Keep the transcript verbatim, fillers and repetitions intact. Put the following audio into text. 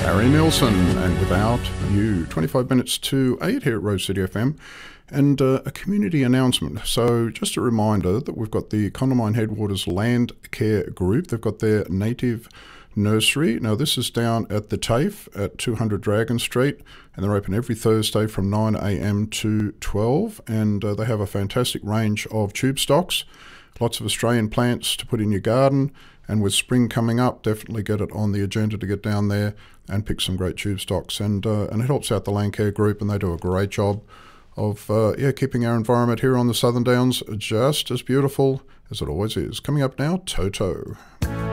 Harry Nilsson, and Without You, twenty-five minutes to eight here at Rose City F M. And uh, a community announcement. So just a reminder that we've got the Condamine Headwaters Land Care Group. They've got their native nursery. Now this is down at the TAFE at two hundred Dragon Street, and they're open every Thursday from nine a m to twelve, and uh, they have a fantastic range of tube stocks, lots of Australian plants to put in your garden, and with spring coming up, definitely get it on the agenda to get down there and pick some great tube stocks, and uh, and it helps out the Land Care Group, and they do a great job of uh, yeah keeping our environment here on the Southern Downs just as beautiful as it always is. Coming up now, Toto.